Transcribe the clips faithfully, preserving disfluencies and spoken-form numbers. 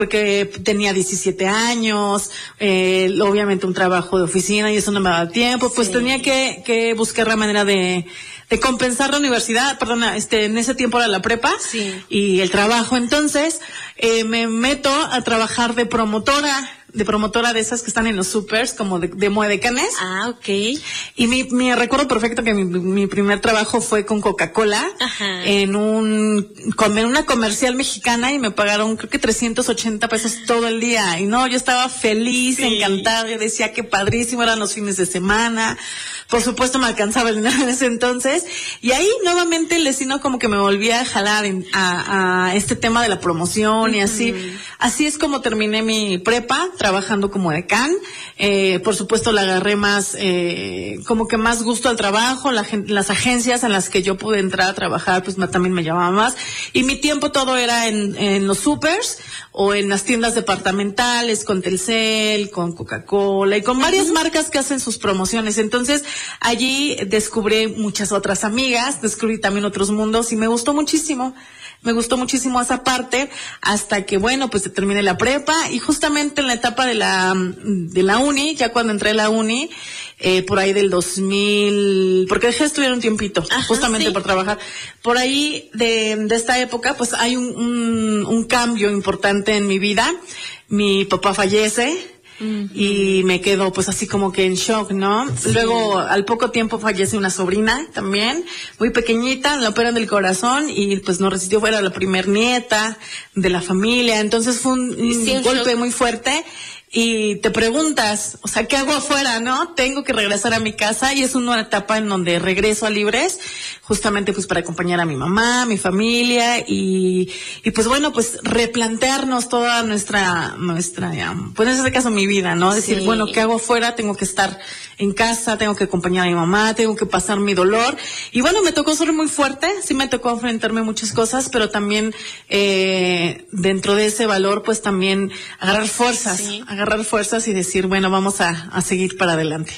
porque tenía diecisiete años, eh, obviamente un trabajo de oficina y eso no me daba tiempo, pues sí. tenía que, que buscar la manera de, de compensar la universidad, perdona, este, en ese tiempo era la prepa sí. y el trabajo. Entonces, eh, me meto a trabajar de promotora, de promotora de esas que están en los supers, como de, de muedecanes. Ah, ok. Y mi, mi recuerdo perfecto que mi, mi primer trabajo fue con Coca-Cola, Ajá. en un, con, en una comercial mexicana, y me pagaron creo que trescientos ochenta pesos todo el día. Y no, yo estaba feliz, sí. encantada, yo decía que padrísimo, eran los fines de semana. Por supuesto me alcanzaba el dinero en ese entonces. Y ahí nuevamente el destino como que me volvía a jalar en, a, a este tema de la promoción, uh-huh. y así. Así es como terminé mi prepa, trabajando como decán. Eh, por supuesto le agarré más, eh, como que más gusto al trabajo. La, las agencias en las que yo pude entrar a trabajar, pues me, también me llamaban más. Y mi tiempo todo era en, en los supers o en las tiendas departamentales, con Telcel, con Coca-Cola y con varias uh-huh. marcas que hacen sus promociones. Entonces, allí descubrí muchas otras amigas, descubrí también otros mundos y me gustó muchísimo. Me gustó muchísimo esa parte hasta que, bueno, pues terminé la prepa y justamente en la etapa de la de la uni, ya cuando entré a la uni, eh, por ahí del dos mil, porque dejé de estudiar un tiempito, Ajá, justamente ¿sí? por trabajar. Por ahí de, de esta época, pues hay un, un, un cambio importante en mi vida. Mi papá fallece. Uh-huh. Y me quedo pues así como que en shock, ¿no? Sí. Luego al poco tiempo fallece una sobrina también, muy pequeñita, la operan del corazón y pues no resistió, fuera la primer nieta de la familia, entonces fue un, un sí, golpe shock. Muy fuerte. Y te preguntas, o sea, ¿qué hago afuera, no? Tengo que regresar a mi casa y es una etapa en donde regreso a Libres, justamente pues para acompañar a mi mamá, a mi familia y, y pues bueno, pues replantearnos toda nuestra, nuestra, pues en este caso mi vida, ¿no? Decir, sí. bueno, ¿qué hago afuera? Tengo que estar en casa, tengo que acompañar a mi mamá, tengo que pasar mi dolor. Y bueno, me tocó ser muy fuerte, sí me tocó enfrentarme a muchas cosas, pero también, eh, dentro de ese valor, pues también agarrar fuerzas, sí. agarrar fuerzas y decir, bueno, vamos a, a seguir para adelante.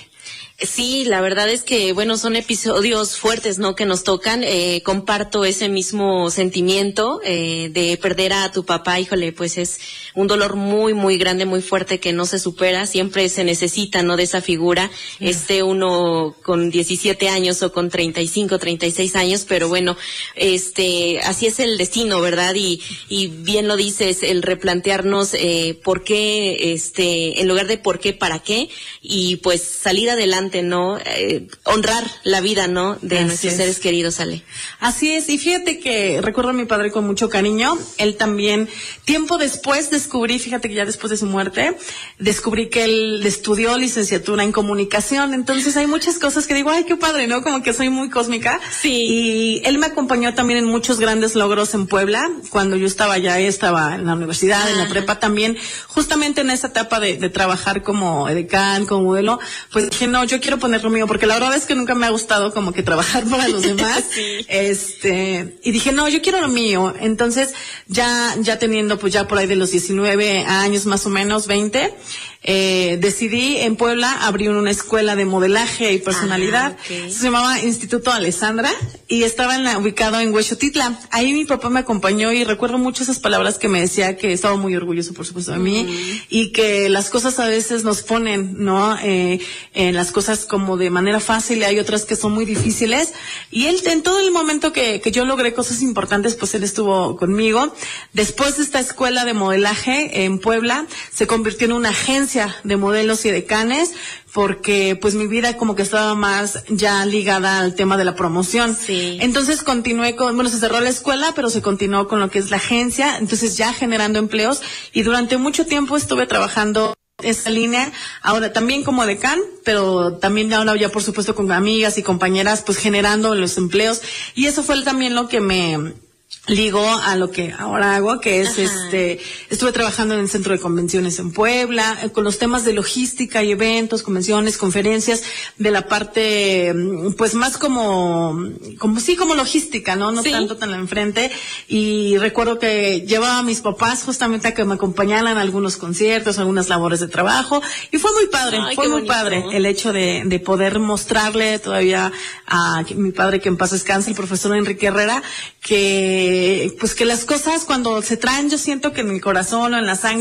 Sí, la verdad es que, bueno, son episodios fuertes, ¿no?, que nos tocan. Eh, comparto ese mismo sentimiento eh, de perder a tu papá. Híjole, pues es un dolor muy, muy grande, muy fuerte que no se supera. Siempre se necesita, ¿no?, de esa figura. Yeah. Este uno con diecisiete años o con treinta y cinco, treinta y seis años, pero bueno, este, así es el destino, ¿verdad? Y, y bien lo dices, el replantearnos eh, por qué, este, en lugar de por qué, para qué, y pues salir adelante, ¿no? Eh, honrar la vida, ¿no?, de Así nuestros es. seres queridos, Ale. Así es, y fíjate que recuerdo a mi padre con mucho cariño. Él también, tiempo después descubrí, fíjate que ya después de su muerte, descubrí que él estudió licenciatura en comunicación. Entonces hay muchas cosas que digo, ay, qué padre, ¿no? Como que soy muy cósmica. Sí. Y él me acompañó también en muchos grandes logros en Puebla. Cuando yo estaba allá, estaba en la universidad, Ajá. en la prepa también, justamente en esa etapa de, de trabajar como edecán, como modelo, pues dije, no, yo quiero poner lo mío, porque la verdad es que nunca me ha gustado como que trabajar para los demás. Sí. Este, y dije, no, yo quiero lo mío. Entonces, ya, ya teniendo pues ya por ahí de los diecinueve años más o menos, veinte, eh, decidí en Puebla abrir una escuela de modelaje y personalidad. Ah, okay. Se llamaba Instituto Alessandra y estaba en la, ubicado en Huexotitla. Ahí mi papá me acompañó y recuerdo mucho esas palabras que me decía, que estaba muy orgulloso, por supuesto, de mí, mm. y que las cosas a veces nos ponen, ¿no? Eh, en las cosas como de manera fácil y hay otras que son muy difíciles. Y él, en todo el momento que, que yo logré cosas importantes, pues él estuvo conmigo. Después de esta escuela de modelaje en Puebla, se convirtió en una agencia de modelos y decanes, porque pues mi vida como que estaba más ya ligada al tema de la promoción. Sí. Entonces continué con, bueno, se cerró la escuela, pero se continuó con lo que es la agencia, entonces ya generando empleos y durante mucho tiempo estuve trabajando esa línea, ahora también como decán, pero también ahora ya por supuesto con amigas y compañeras, pues generando los empleos, y eso fue también lo que me ligó a lo que ahora hago, que es Ajá. este, estuve trabajando en el centro de convenciones en Puebla, eh, con los temas de logística y eventos, convenciones, conferencias, de la parte, pues más como, como sí, como logística, ¿no? No ¿Sí? tanto tan enfrente, y recuerdo que llevaba a mis papás justamente a que me acompañaran a algunos conciertos, algunas labores de trabajo, y fue muy padre, Ay, fue muy bonito. padre el hecho de, de poder mostrarle todavía a mi padre, que en paz descanse, el profesor Enrique Herrera, que pues que las cosas cuando se traen, yo siento que en el corazón o en la sangre